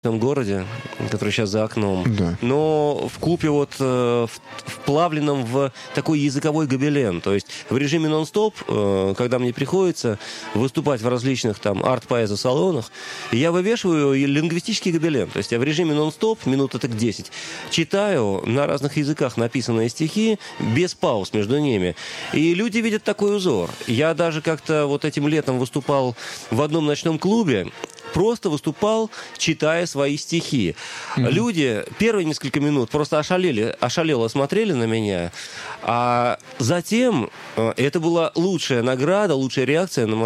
городе, который сейчас за окном, Да. но вкупе вот вплавленном в такой языковой гобелен. То есть в режиме нон-стоп, когда мне приходится выступать в различных там арт-поэзо-салонах, я вывешиваю лингвистический гобелен. То есть я в режиме нон-стоп, минуты так 10, читаю на разных языках написанные стихи, без пауз между ними. И люди видят такой узор. Я даже как-то вот этим летом выступал в одном ночном клубе, просто выступал, читая свои стихи. Люди первые несколько минут просто ошалело смотрели на меня, а затем это была лучшая награда, лучшая реакция на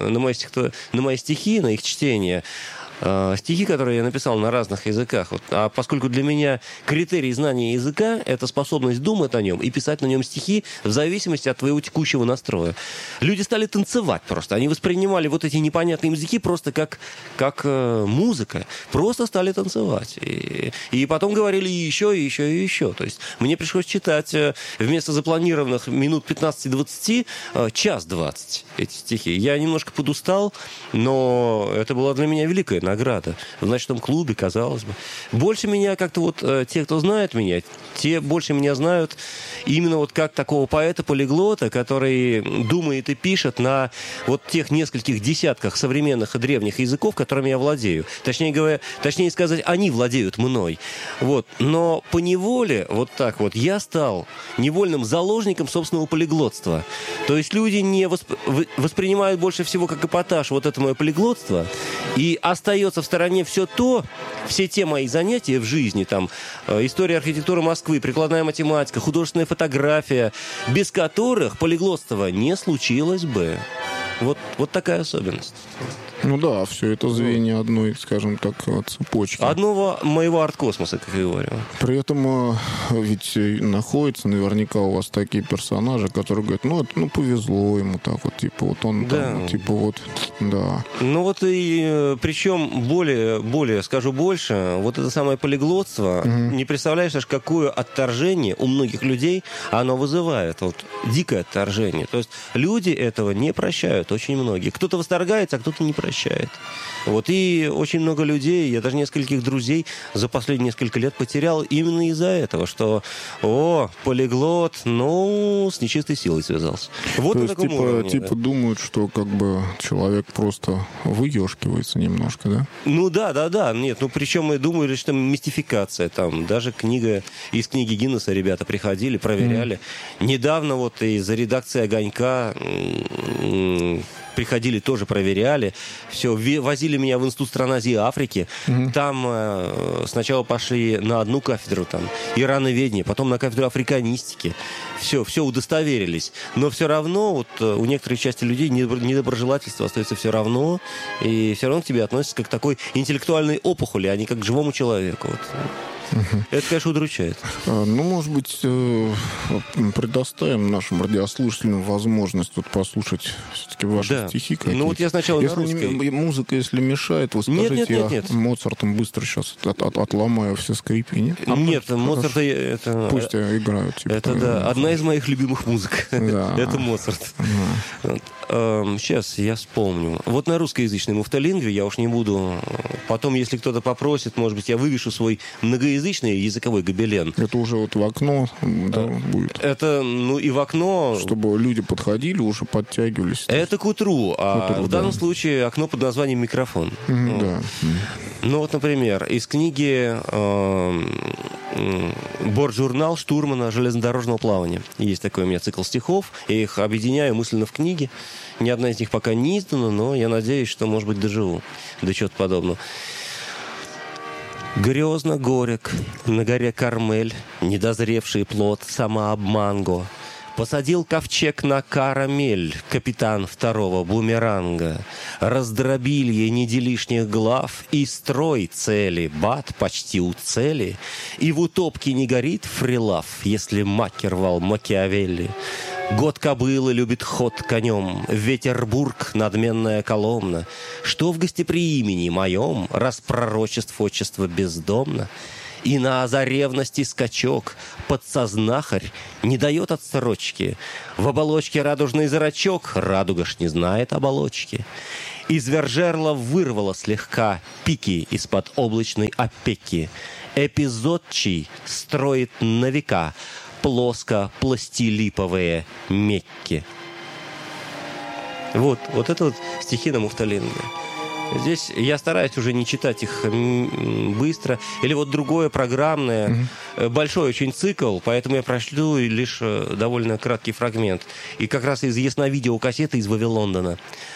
мои стихи, на их чтение. Стихи, которые я написал на разных языках. Вот. А поскольку для меня критерий знания языка — это способность думать о нем и писать на нем стихи в зависимости от твоего текущего настроя. Люди стали танцевать просто. Они воспринимали вот эти непонятные языки просто как музыка. Просто стали танцевать. И потом говорили еще, и еще, и еще. То есть мне пришлось читать вместо запланированных минут 15-20, час 20 эти стихи. Я немножко подустал, но это была для меня великая награда. В ночном клубе, казалось бы. Больше меня как-то вот те, кто знает меня, те больше меня знают именно вот как такого поэта-полиглота, который думает и пишет на вот тех нескольких десятках современных и древних языков, которыми я владею. Точнее сказать, они владеют мной. Вот. Но поневоле, вот так вот, я стал невольным заложником собственного полиглотства. То есть люди не воспринимают больше всего как эпатаж вот это мое полиглотство, и остается в стороне все те мои занятия в жизни, там, история архитектуры Москвы, прикладная математика, художественная фотография, без которых полиглотство не случилось бы. Вот такая особенность. Ну да, все это звенья одной, скажем так, цепочки. Одного моего арт-космоса, как я говорю. При этом ведь находятся наверняка у вас такие персонажи, которые говорят, повезло ему так вот, типа вот он да. там, типа вот, да. Ну вот и причем более скажу больше, вот это самое полиглотство, не представляешь, аж какое отторжение у многих людей оно вызывает. Вот дикое отторжение. То есть люди этого не прощают, очень многие. Кто-то восторгается, а кто-то не прощает. Вот, и очень много людей, я даже нескольких друзей за последние несколько лет потерял именно из-за этого, что, полиглот, с нечистой силой связался. Вот на таком уровне. Типа думают, что как бы человек просто выежкивается немножко, да? Ну да. Нет, причем мы думали, что мистификация. Там даже из книги Гиннесса ребята приходили, проверяли. Недавно вот из-за редакции «Огонька» приходили, тоже проверяли. Все, возили меня в Институт стран Азии и Африки. Там сначала пошли на одну кафедру, там, ирановедения, потом на кафедру африканистики. Все удостоверились. Но все равно вот у некоторой части людей недоброжелательство остается все равно. И все равно к тебе относятся как к такой интеллектуальной опухоли, а не как к живому человеку. Вот. Это, конечно, удручает. Может быть, предоставим нашим радиослушателям возможность послушать все-таки ваши стихи какие-то. Ну вот я сначала если на русской. Музыка, если мешает, вы скажите, нет. Я Моцартом быстро сейчас отломаю все скрипки, нет? Нет, Моцарта это... Пусть играют. Типа, это да, одна из моих любимых музык. Это Моцарт. Сейчас я вспомню. Вот на русскоязычной муфталингве я уж не буду... Потом, если кто-то попросит, может быть, я вывешу свой многоязычный языковой гобелен. Это уже вот в окно будет. Это, и в окно... Чтобы люди подходили, уже подтягивались. Это к утру. В данном случае окно под названием «Микрофон». Да. Вот, например, из книги «Бортжурнал штурмана железнодорожного плавания». Есть такой у меня цикл стихов. Я их объединяю мысленно в книге. Ни одна из них пока не издана, но я надеюсь, что, может быть, доживу до чего-то подобного. Грезно горек, на горе Кармель, недозревший плод самообманго. Посадил ковчег на карамель, капитан второго бумеранга. Раздробилье неделишних глав и строй цели, бат почти у цели. И в утопке не горит фрилав, если маки рвал Макиавелли. Год кобылы любит ход конем, Ветербург — надменная коломна. Что в гостеприимени моем, раз пророчеств отчество бездомно? И на озаревности скачок подсознахарь не дает отсрочки. В оболочке радужный зрачок, радуга ж не знает оболочки. Извержерла вырвала слегка пики из-под облачной опеки. Эпизод чий строит на века плоско-пластилиповые Мекки. Вот это вот стихи на Муфталинге. Здесь я стараюсь уже не читать их быстро. Или вот другое программное, большой очень цикл, поэтому я прошлю лишь довольно краткий фрагмент. И как раз из ясновидеокассеты из Вавилондона.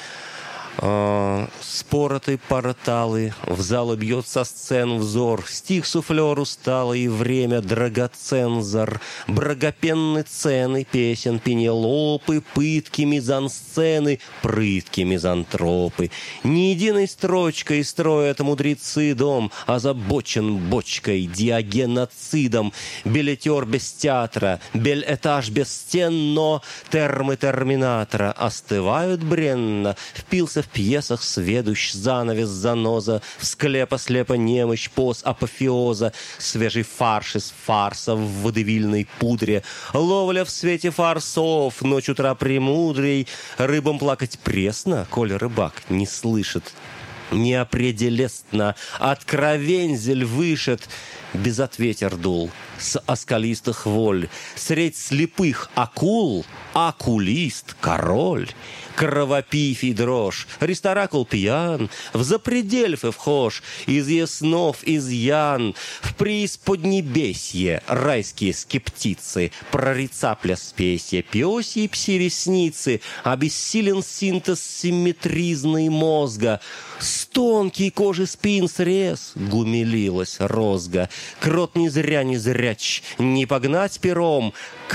Спороты параталы, в зал бьет со сцен взор, стих суфлер усталый, время драгоцензор, брагопенны цены, песен Пенелопы, пытки мизансцены, прытки мизантропы. Ни единой строчкой строят мудрецы дом, озабочен бочкой, диагеноцидом, билетер без театра, бель-этаж без стен, но термы терминатора остывают бренно, впился в пьесах сведущ, занавес, заноза, в склепа слепо немощь, поз апофеоза, свежий фарш из фарса в водевильной пудре, ловля в свете фарсов, ночь утра премудрей, рыбам плакать пресно, коль рыбак не слышит. Неопределестно, откровензель вышед, безответер дул, с оскалистых воль, средь слепых акул, акулист, король. Кровопифий дрожь, ресторакул пьян, в запредельфы вхож, из яснов изъян, в преисподнебесье райские скептицы, прорицапля спесья, пёсьи пси-ресницы, обессилен синтез симметризной мозга, с тонкой кожи спин срез гумелилась розга, крот не зря не зряч, не погнать пером,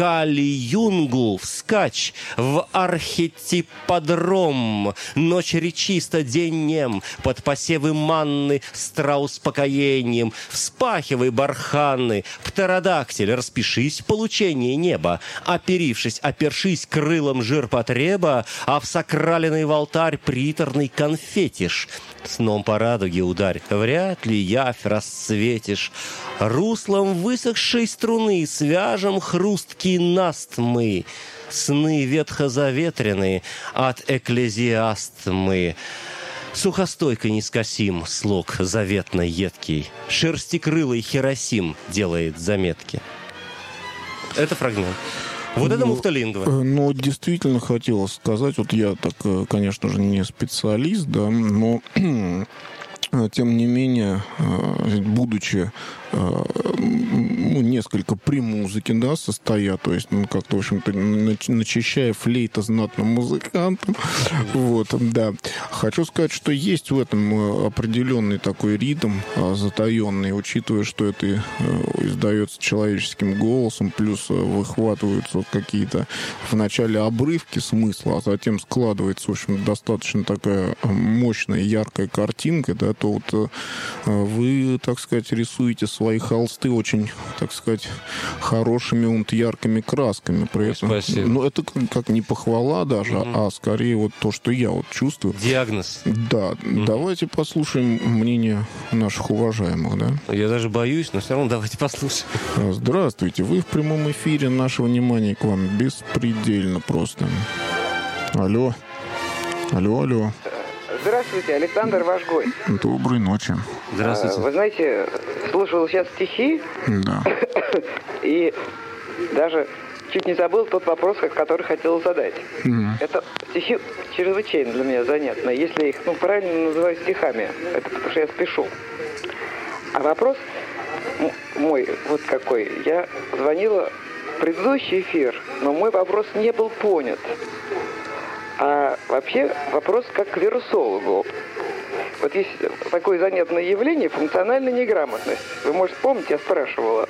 Кали-юнгу вскачь в архетиподром. Ночь речиста, день нем, под посевы манны страуспокоением. Вспахивай барханы, птеродактиль, распишись в получении неба. Опершись крылом жирпотреба, а в сакраленный в алтарь приторный конфетиш. Сном по радуге ударь, вряд ли явь расцветишь. Руслом высохшей струны свяжем хрусткий наст мы. Сны ветхозаветренные от экклезиаст мы. Сухостойко не скосим слог заветно едкий. Шерстикрылый Хиросим делает заметки. Это фрагмент. Вот это Муфталингова. Ну, действительно хотелось сказать, вот я так, конечно же, не специалист, да, но тем не менее, будучи несколько при музыке, да, состоя, то есть, как-то, в общем-то, начищая флейта знатным музыкантом, вот, да. Хочу сказать, что есть в этом определенный такой ритм затаенный, учитывая, что это издается человеческим голосом, плюс выхватываются какие-то вначале обрывки смысла, а затем складывается, в общем, достаточно такая мощная, яркая картинка, да, то вот вы, так сказать, рисуете свои холсты очень, так сказать, хорошими, яркими красками. При этом, спасибо. Ну, это как не похвала даже, а скорее вот то, что я вот чувствую. Диагноз. Да. Давайте послушаем мнение наших уважаемых, да? Я даже боюсь, но все равно давайте послушаем. Здравствуйте. Вы в прямом эфире. Наше внимание к вам беспредельно просто. Алло. Алло. Здравствуйте, Александр, ваш гость. Доброй ночи. Здравствуйте. Вы знаете, слушал сейчас стихи, Да. и даже чуть не забыл тот вопрос, который хотел задать. Это стихи чрезвычайно для меня занятны, если их правильно называть стихами. Это потому что я спешу. А вопрос мой вот какой. Я звонила в предыдущий эфир, но мой вопрос не был понят. А вообще вопрос как к вирусологу. Вот есть такое занятное явление — функциональная неграмотность. Вы, может, помните, я спрашивала.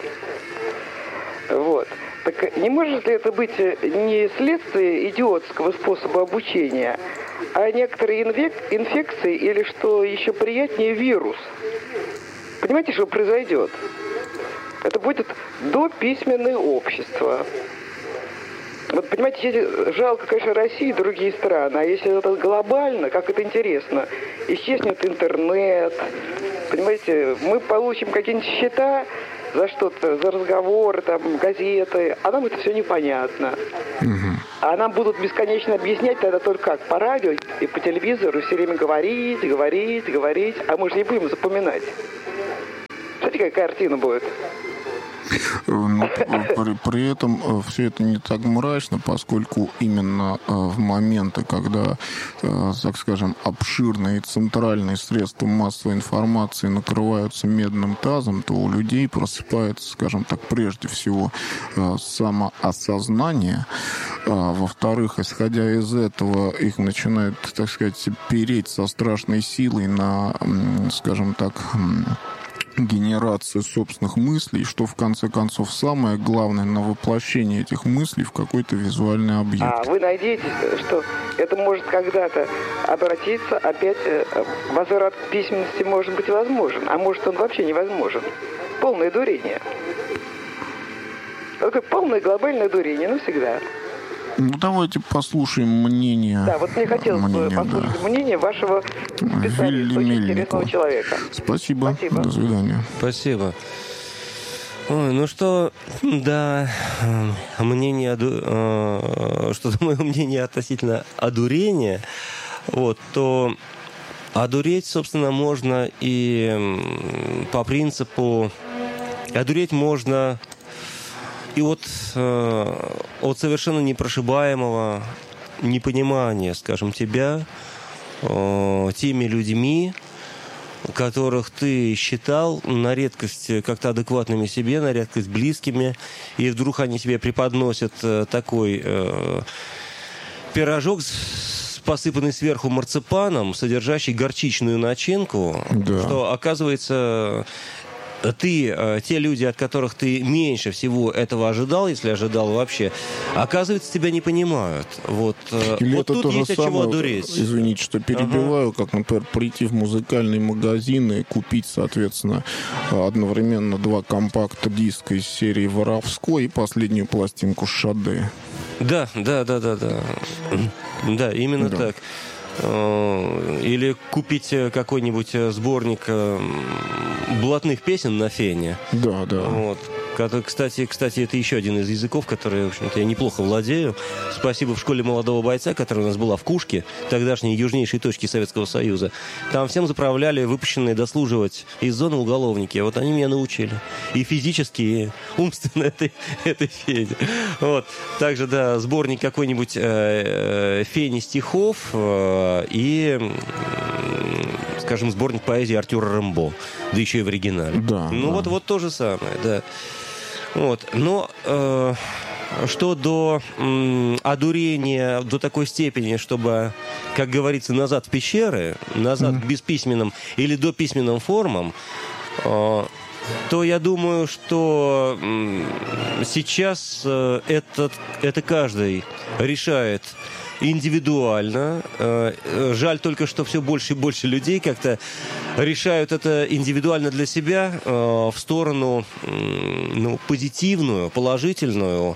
Вот. Так не может ли это быть не следствие идиотского способа обучения, а некоторые инфекции или, что еще приятнее, вирус? Понимаете, что произойдет? Это будет дописьменное общество. Вот, понимаете, если жалко, конечно, Россию и другие страны, а если это глобально, как это интересно, исчезнет интернет, понимаете, мы получим какие-нибудь счета за что-то, за разговоры, там, газеты, а нам это все непонятно. А нам будут бесконечно объяснять тогда только как? По радио и по телевизору все время говорить, а мы же не будем запоминать. Смотрите, какая картина будет. Но при этом все это не так мрачно, поскольку именно в моменты, когда, так скажем, обширные центральные средства массовой информации накрываются медным тазом, то у людей просыпается, скажем так, прежде всего самоосознание. Во-вторых, исходя из этого, их начинают, так сказать, переть со страшной силой на, скажем так, генерацию собственных мыслей, что в конце концов самое главное на воплощение этих мыслей в какой-то визуальный объект. А вы надеетесь, что это может когда-то обратиться, опять возврат письменности может быть возможен, а может он вообще невозможен? Полное дурение. Такое полное глобальное дурение навсегда. Ну, давайте послушаем мнение. Да, вот мне хотелось бы послушать мнение вашего специалиста, очень интересного человека. Спасибо. До свидания. Спасибо. Ой, ну что, да, мнение, что мое мнение относительно одурения, вот, то одуреть, собственно, можно и по принципу, одуреть можно и от совершенно непрошибаемого непонимания, скажем, тебя теми людьми, которых ты считал на редкость как-то адекватными себе, на редкость близкими, и вдруг они тебе преподносят такой пирожок, посыпанный сверху марципаном, содержащий горчичную начинку, да. Что, оказывается, те люди, от которых ты меньше всего этого ожидал, если ожидал вообще, оказывается, тебя не понимают. Вот, или вот это тут есть самое, от чего одуреть. Извините, что перебиваю, как, например, прийти в музыкальный магазин и купить, соответственно, одновременно 2 компакт-диска из серии «Воровской» и последнюю пластинку «Шаде». Да. Да, именно так. Или купить какой-нибудь сборник блатных песен на фене. Да. Вот. Кстати, это еще один из языков, который, в общем-то, я неплохо владею. Спасибо в школе молодого бойца, которая у нас была в Кушке, тогдашней южнейшей точке Советского Союза. Там всем заправляли выпущенные дослуживать из зоны уголовники. Вот они меня научили. И физически, и умственно этой фене. Вот. Также, да, сборник какой-нибудь фени стихов и, скажем, сборник поэзии Артюра Рембо. Да еще и в оригинале. Да, ну, да. Вот то же самое, да. Вот. Но что до одурения до такой степени, чтобы, как говорится, назад в пещеры, назад к бесписьменным или дописьменным формам, то я думаю, что сейчас это каждый решает индивидуально. Жаль только, что все больше и больше людей как-то решают это индивидуально для себя в сторону позитивную, положительную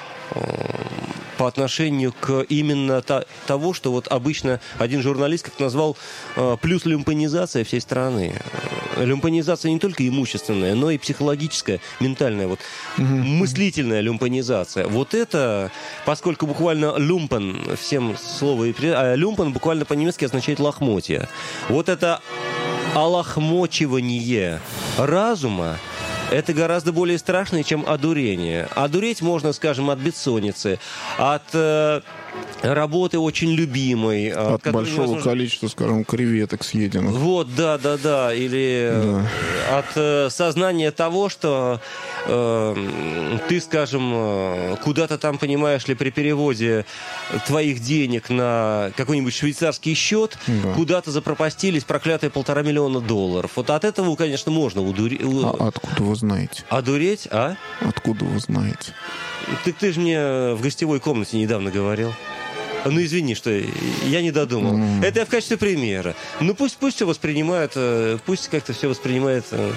по отношению к именно того, что вот обычно один журналист как назвал плюс люмпанизация всей страны. Люмпанизация не только имущественная, но и психологическая, ментальная, вот, мыслительная люмпанизация. Вот это, поскольку буквально люмпан, всем слово, а люмпан буквально по-немецки означает лохмотья. Вот это олохмочивание разума, это гораздо более страшно, чем одурение. Одуреть можно, скажем, от бессонницы, от работы очень любимой. От большого количества, скажем, креветок съеденных. Вот, да. Или от сознания того, что ты, скажем, куда-то там, понимаешь ли, при переводе твоих денег на какой-нибудь швейцарский счет, куда-то запропастились проклятые $1,5 миллиона. Вот от этого, конечно, можно удуреть. А откуда вы знаете? Одуреть, а? Откуда вы знаете? Ты же мне в гостевой комнате недавно говорил. Ну, извини, что я не додумал. Это я в качестве примера. Ну, пусть все воспринимают, пусть как-то все воспринимает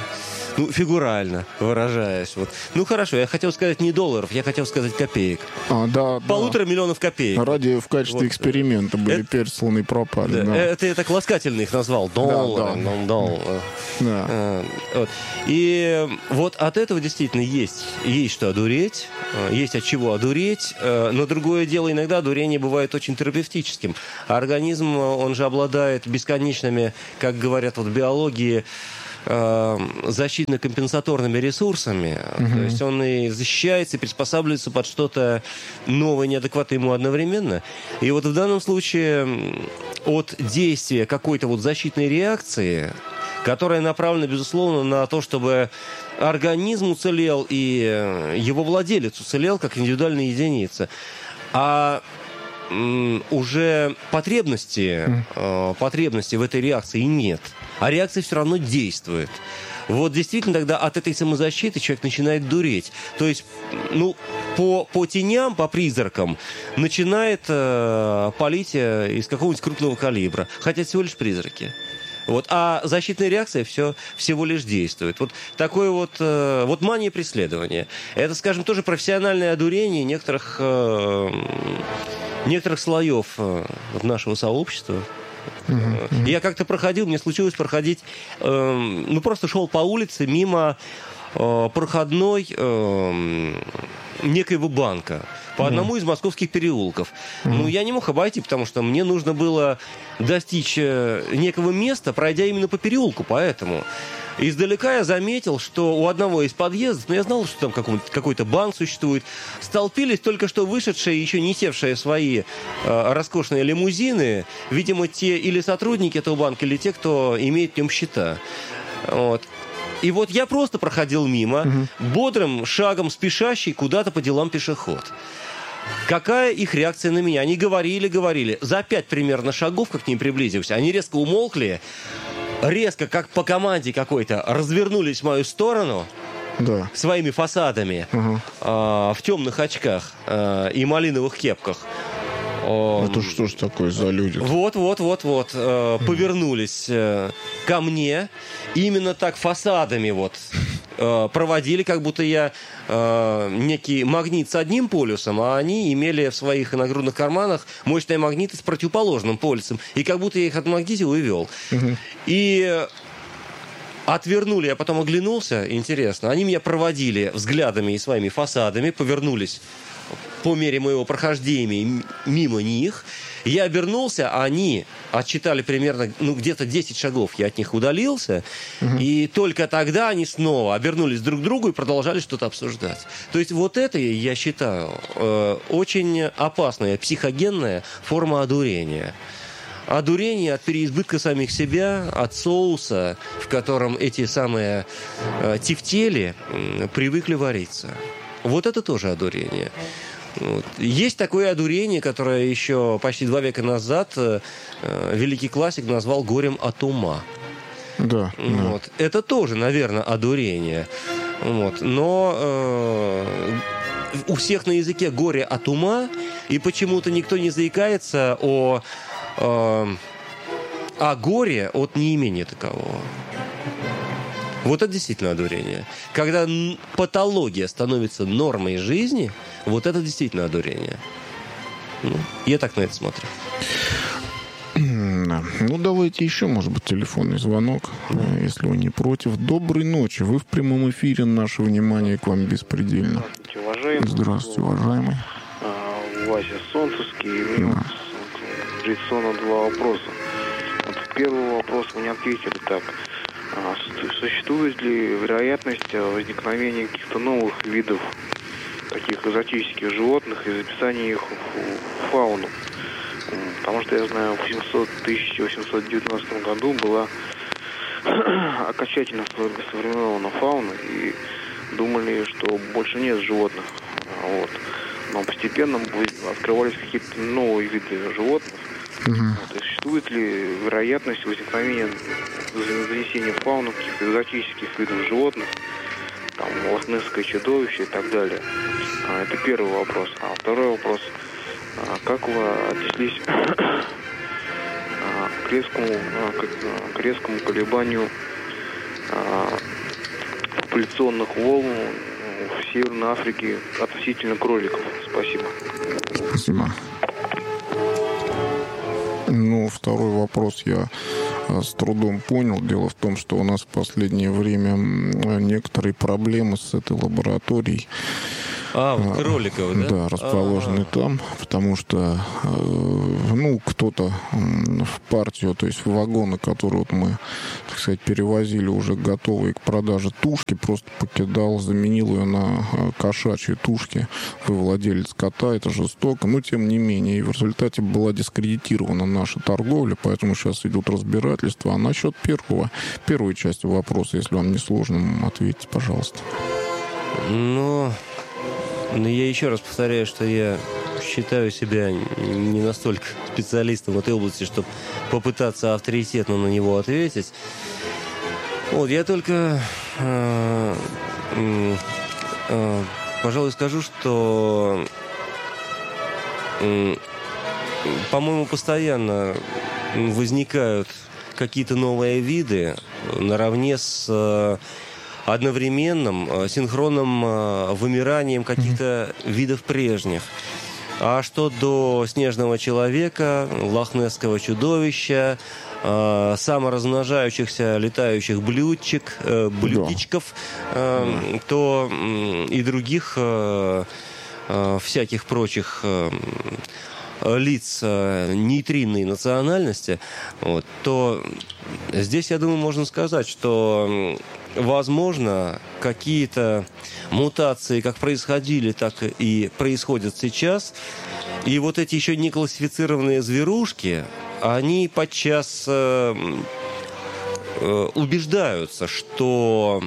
Ну, фигурально выражаясь. Вот. Ну, хорошо, я хотел сказать не долларов, я хотел сказать копеек. Да. 1,5 миллиона копеек. Ради в качестве эксперимента были пересланы и пропали. Да. Да. Это я так ласкательно их назвал. Доллар. Да. Вот. И вот от этого действительно есть что одуреть, есть от чего одуреть, но другое дело, иногда одурение бывает очень терапевтическим. А организм, он же обладает бесконечными, как говорят вот в биологии, защитно-компенсаторными ресурсами. То есть он и защищается, и приспосабливается под что-то новое, неадекватное ему одновременно. И вот в данном случае от действия какой-то вот защитной реакции, которая направлена, безусловно, на то, чтобы организм уцелел и его владелец уцелел как индивидуальная единица. А уже потребности в этой реакции нет. А реакция все равно действует. Вот действительно тогда от этой самозащиты человек начинает дуреть. То есть, по теням, по призракам начинает палить из какого-нибудь крупного калибра. Хотя всего лишь призраки. Вот. А защитная реакция всего лишь действует. Вот такое вот мания преследования. Это, скажем, тоже профессиональное одурение некоторых слоев нашего сообщества. Я как-то мне случилось проходить, просто шел по улице мимо проходной некоего банка по одному из московских переулков. Я не мог обойти, потому что мне нужно было достичь некого места, пройдя именно по переулку, поэтому издалека я заметил, что у одного из подъездов, я знал, что там какой-то банк существует, столпились только что вышедшие, еще не севшие свои роскошные лимузины, видимо, те или сотрудники этого банка, или те, кто имеет в нем счета. Вот. И вот я просто проходил мимо, бодрым шагом спешащий куда-то по делам пешеход. Какая их реакция на меня? Они говорили. За 5 примерно шагов, как к ним приблизился, они резко умолкли, резко, как по команде какой-то, развернулись в мою сторону своими фасадами в темных очках и малиновых кепках. Это что ж такое за люди? Повернулись ко мне, именно так фасадами проводили, как будто я некий магнит с одним полюсом, а они имели в своих нагрудных карманах мощные магниты с противоположным полюсом. И как будто я их отмагнитил и вел. И отвернули, я потом оглянулся, интересно, они меня проводили взглядами и своими фасадами, повернулись по мере моего прохождения мимо них. Я обернулся, они отсчитали примерно, где-то 10 шагов. Я от них удалился, и только тогда они снова обернулись друг к другу и продолжали что-то обсуждать. То есть вот это, я считаю, очень опасная, психогенная форма одурения. Одурение от переизбытка самих себя, от соуса, в котором эти самые тефтели привыкли вариться. Вот это тоже одурение. Вот. Есть такое одурение, которое еще почти 2 века назад великий классик назвал горем от ума. Да. Это тоже, наверное, одурение. Но у всех на языке горе от ума, и почему-то никто не заикается о горе от неимения такового. Вот это действительно одурение. Когда патология становится нормой жизни, вот это действительно одурение. Я так на это смотрю. Давайте еще, может быть, телефонный звонок, если вы не против. Доброй ночи. Вы в прямом эфире. Наше внимание к вам беспредельно. Здравствуйте, уважаемый. Вася Солнцевский. Традиционно 2 вопроса. Первый вопрос вы не ответили так. Существует ли вероятность возникновения каких-то новых видов таких экзотических животных и записания их в фауну? Потому что я знаю, в 1819 году была окончательно сформирована фауна, и думали, что больше нет животных. Но постепенно открывались какие-то новые виды животных. Существует ли вероятность возникновения, занесения в фауну каких-то экзотических видов животных, там, лохнесское чудовище и так далее? Это первый вопрос. А второй вопрос. Как вы отнеслись к резкому колебанию популяционных волн в Северной Африке относительно кроликов? Спасибо. Спасибо. Ну, второй вопрос я с трудом понял. Дело в том, что у нас в последнее время некоторые проблемы с этой лабораторией. Вот кроликов, да? Да, расположены там, потому что, кто-то в партию, то есть в вагоны, которые вот мы, так сказать, перевозили уже готовые к продаже тушки, просто покидал, заменил ее на кошачьи тушки. Вы владелец кота, это жестоко, но тем не менее. И в результате была дискредитирована наша торговля, поэтому сейчас идут разбирательства. А насчет первой части вопроса, если вам не сложно, ответьте, пожалуйста. Но я еще раз повторяю, что я считаю себя не настолько специалистом в этой области, чтобы попытаться авторитетно на него ответить. Я только, пожалуй, скажу, что, по-моему, постоянно возникают какие-то новые виды наравне с одновременным, синхронным вымиранием каких-то видов прежних. А что до снежного человека, лохнесского чудовища, саморазмножающихся летающих блюдечков, то и других всяких прочих лиц нейтринной национальности, то здесь, я думаю, можно сказать, что возможно, какие-то мутации как происходили, так и происходят сейчас. И вот эти еще не классифицированные зверушки, они подчас убеждаются, что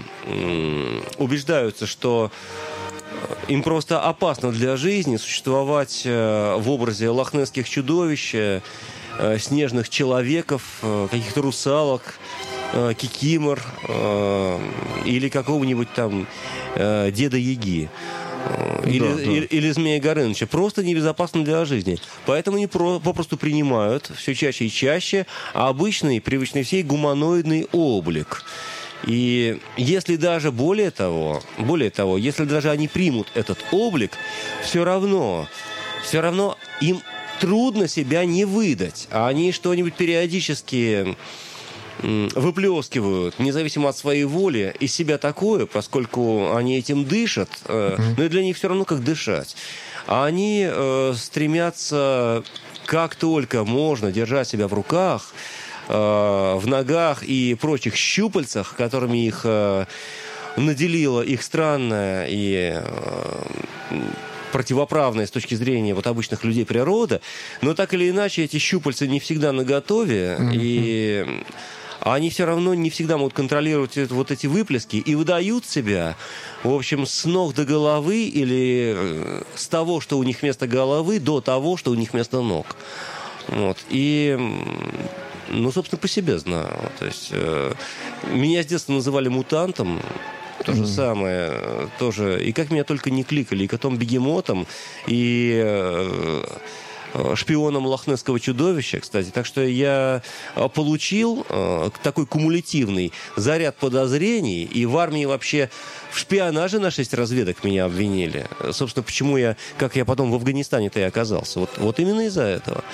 им просто опасно для жизни существовать в образе лохнесских чудовищ, снежных человеков, каких-то русалок, кикимор или какого-нибудь там Деда Яги. Или Змея Горыныча. Просто небезопасно для жизни. Поэтому они попросту принимают все чаще и чаще обычный, привычный всей гуманоидный облик. И если даже более того, если даже они примут этот облик, все равно им трудно себя не выдать. А они что-нибудь периодически выплескивают, независимо от своей воли, из себя такое, поскольку они этим дышат, но и для них все равно как дышать. А они стремятся как только можно держать себя в руках, в ногах и прочих щупальцах, которыми их наделила их странная и противоправная с точки зрения обычных людей природа, но так или иначе эти щупальца не всегда наготове, и они все равно не всегда могут контролировать эти выплески и выдают себя, в общем, с ног до головы или с того, что у них вместо головы, до того, что у них вместо ног. И, собственно, по себе знаю. То есть меня с детства называли мутантом. То же самое, тоже. И как меня только не кликали, и котом-бегемотом, и шпионом лохнесского чудовища, кстати. Так что я получил такой кумулятивный заряд подозрений, и в армии вообще в шпионаже на 6 разведок меня обвинили. Собственно, почему как я потом в Афганистане-то и оказался. Вот именно из-за этого.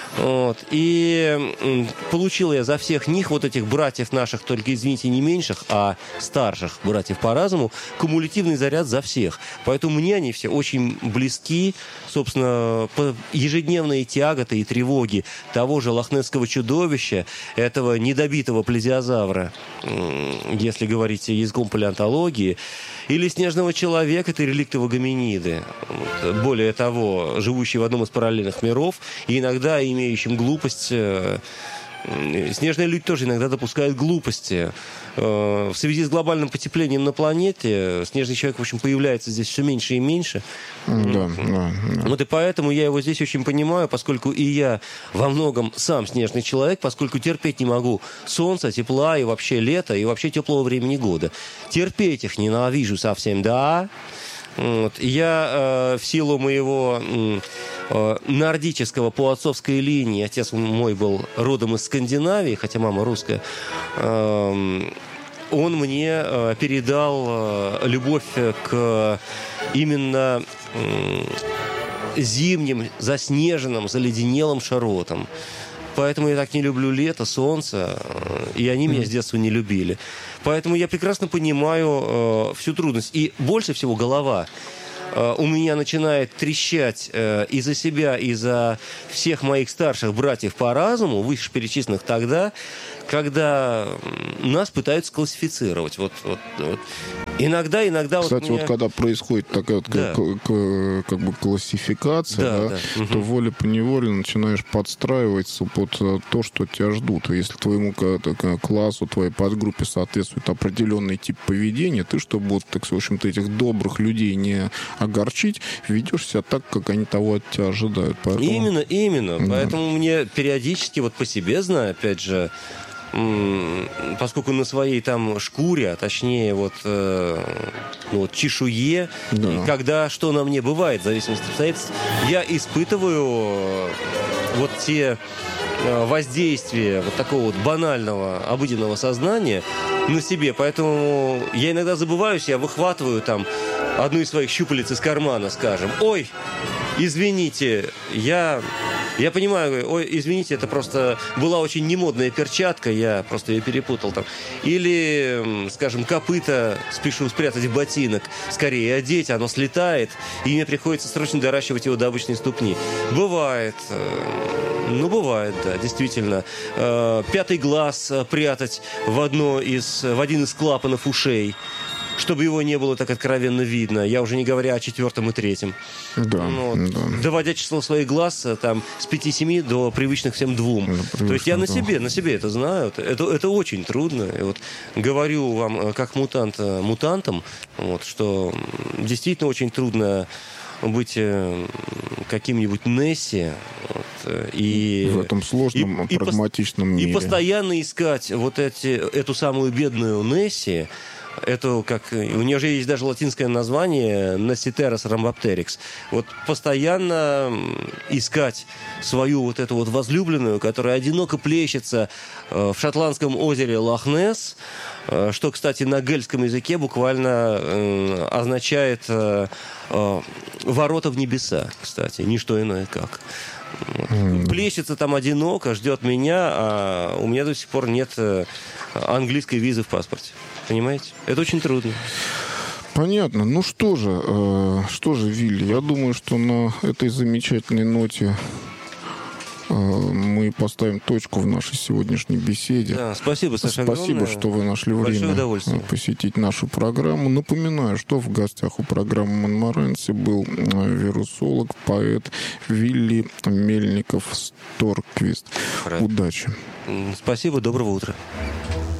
И получил я за всех них, этих братьев наших, только, извините, не меньших, а старших братьев по разуму, кумулятивный заряд за всех. Поэтому мне они все очень близки, собственно, ежедневные тяготы и тревоги того же лохнесского чудовища, этого недобитого плезиозавра, если говорить языком палеонтологии, или снежного человека, это реликтовые гоминиды. Более того, живущие в одном из параллельных миров, и иногда имеющим глупость. Снежные люди тоже иногда допускают глупости. В связи с глобальным потеплением на планете снежный человек, в общем, появляется здесь все меньше и меньше. Да. И поэтому я его здесь очень понимаю, поскольку и я во многом сам снежный человек, поскольку терпеть не могу солнца, тепла и вообще лета, и вообще теплого времени года. Терпеть их ненавижу совсем, да. Я в силу моего нордического по отцовской линии, отец мой был родом из Скандинавии, хотя мама русская, он мне передал любовь к именно зимним, заснеженным, заледенелым широтам. Поэтому я так не люблю лето, солнце, и они меня с детства не любили. Поэтому я прекрасно понимаю всю трудность. И больше всего голова у меня начинает трещать из-за себя, из-за всех моих старших братьев по разуму, вышеперечисленных тогда, когда нас пытаются классифицировать. Вот. Иногда. Кстати, вот когда происходит такая вот как бы классификация, то волей-поневолей начинаешь подстраиваться под то, что тебя ждут. И если твоему классу, твоей подгруппе соответствует определенный тип поведения, ты, чтобы вот, так, в общем-то, этих добрых людей не огорчить, ведешь себя так, как они того от тебя ожидают. Поэтому... Именно. Да. Поэтому мне периодически, вот по себе знаю, опять же, поскольку на своей там шкуре, а точнее вот чешуе, и когда что на мне бывает, в зависимости от обстоятельств, я испытываю вот те воздействия вот такого вот банального, обыденного сознания на себе. Поэтому я иногда забываюсь, я выхватываю там одну из своих щупалец из кармана, скажем. Ой, извините, я понимаю, ой, извините, это просто была очень немодная перчатка, я просто ее перепутал там. Или, скажем, копыта спешу спрятать в ботинок, скорее одеть, оно слетает, и мне приходится срочно доращивать его до обычной ступни. Бывает. Бывает, да, действительно. Пятый глаз прятать в один из клапанов ушей, чтобы его не было так откровенно видно. Я уже не говоря о 4-м и 3-м. Да. Доводя число своих глаз там, с 5-7 до привычных всем 2. То есть я на себе это знаю. Это очень трудно. И вот говорю вам, как мутантам, что действительно очень трудно быть каким-нибудь Несси и в этом сложном, прагматичном мире. И постоянно искать эту самую бедную Несси. У нее же есть даже латинское название Nessiterus rhambapteryx. Вот постоянно искать свою вот эту вот возлюбленную, которая одиноко плещется в шотландском озере Лох-Несс, что, кстати, на гельском языке буквально означает ворота в небеса, кстати, не что иное как. Плещется там одиноко, ждет меня, а у меня до сих пор нет английской визы в паспорте. Понимаете? Это очень трудно. Понятно. Ну что же, Вилли, я думаю, что на этой замечательной ноте мы поставим точку в нашей сегодняшней беседе. Да, спасибо, Саша, спасибо, что вы нашли время посетить нашу программу. Напоминаю, что в гостях у программы «Монморанси» был вирусолог, поэт Вилли Мельников-Сторквист. Удачи. Спасибо, доброго утра.